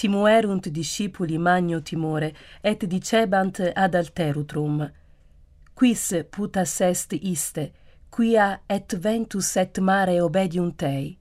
timuerunt discipuli magno timore, et dicebant ad alterutrum. Quis putas est iste, quia et ventus et mare obediunt ei?